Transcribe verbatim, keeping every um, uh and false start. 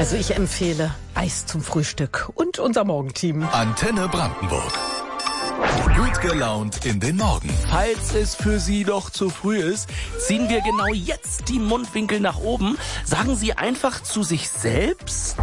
Also ich empfehle Eis zum Frühstück und unser Morgenteam. Antenne Brandenburg. Gut gelaunt in den Morgen. Falls es für Sie noch zu früh ist, ziehen wir genau jetzt die Mundwinkel nach oben. Sagen Sie einfach zu sich selbst: